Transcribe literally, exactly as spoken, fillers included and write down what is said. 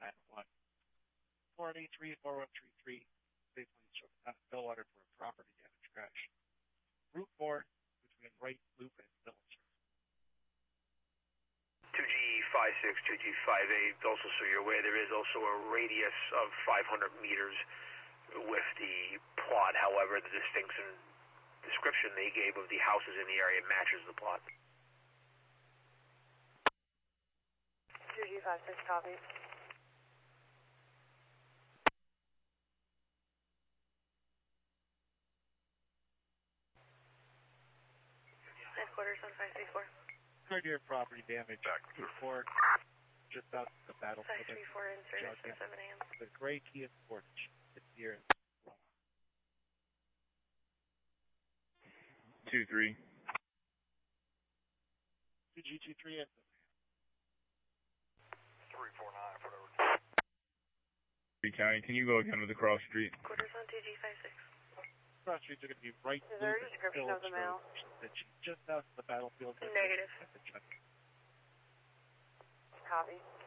nine one. four eight three, four one three three. Safely instruct Bellwater for a property damage crash. Route four between Wright Loop and Military. two G five six, two G five eight, also so you're aware, there is also a radius of five hundred meters with the plot. However, the distinction description they gave of the houses in the area matches the plot. two G five six, copy. Headquarters on five three four. Cardiac property damage. Report just out the battlefield. five three four in service at seven A M. The Gray Kia Sportage. It's here. two three. two G two three and three four nine, whatever. County, can you go again with the cross street? Quarters on two G five six. Cross streets are going to be right. Is there a description of the mail? Just out the battlefield. Negative. At the Copy.